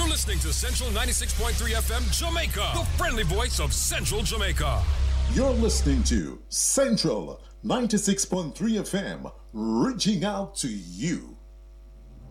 listening to Central 96.3 FM Jamaica, the friendly voice of Central Jamaica. You're listening to Central 96.3 FM, reaching out to you.